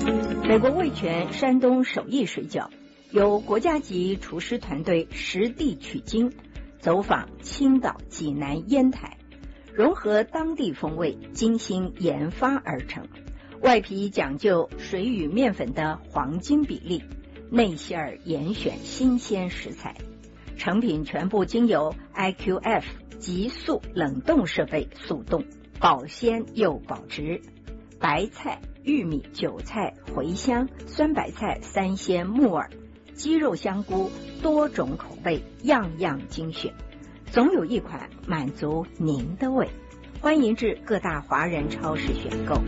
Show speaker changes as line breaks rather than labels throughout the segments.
美国味全山东手艺水饺，由国家级厨师团队实地取经，走访青岛、济南、烟台，融合当地风味，精心研发而成。外皮讲究水与面粉的黄金比例，内馅儿严选新鲜食材，成品全部经由 IQF 极速冷冻设备速冻，保鲜又保值。白菜、玉米、韭菜、茴香、酸白菜、三鲜、木耳、鸡肉、香菇，多种口味，样样精选，总有一款满足您的胃。欢迎至各大华人超市选购。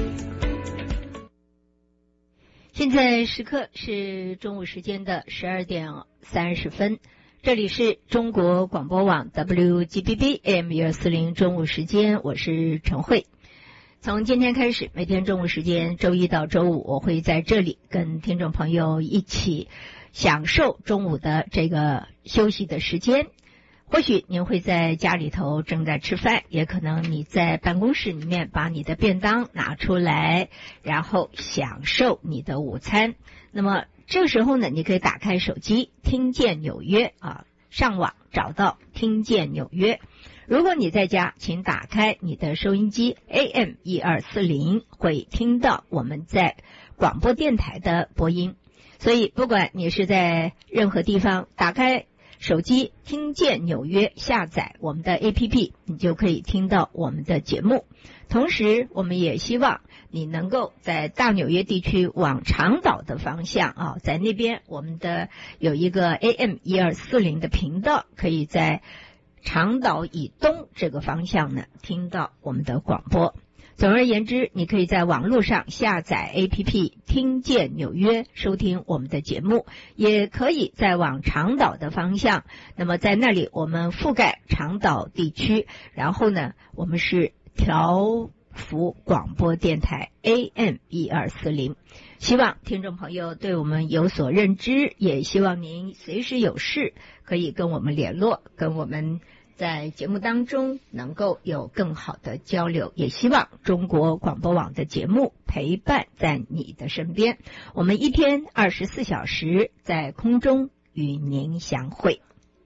现在时刻是中午时间的12点30分，这里是中国广播网 WGBB AM1240 中午时间，我是陈慧。从今天开始，每天中午时间，周一到周五，我会在这里跟听众朋友一起享受中午的这个休息的时间。或许您会在家里头正在吃饭，也可能你在办公室里面把你的便当拿出来，然后享受你的午餐。那么这个时候呢，你可以打开手机，听见纽约上网找到听见纽约。如果你在家，请打开你的收音机 AM1240，会听到我们在广播电台的播音。所以不管你是在任何地方，打开手机听见纽约，下载我们的 APP， 你就可以听到我们的节目。同时我们也希望你能够在大纽约地区往长岛的方向在那边我们的有一个 AM1240 的频道，可以在长岛以东这个方向呢听到我们的广播。总而言之，你可以在网络上下载 APP 听见纽约，收听我们的节目，也可以在往长岛的方向，那么在那里我们覆盖长岛地区，然后呢我们是调幅广播电台 AM1240。希望听众朋友对我们有所认知，也希望您随时有事可以跟我们联络，跟我们在节目当中能够有更好的交流，也希望中国广播网的节目陪伴在你的身边。我们一天24小时在空中与您相会。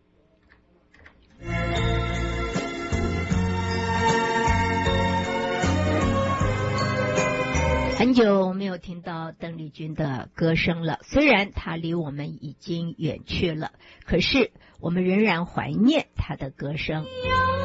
很久没有听到邓丽君的歌声了，虽然她离我们已经远去了，可是我们仍然怀念她的歌声。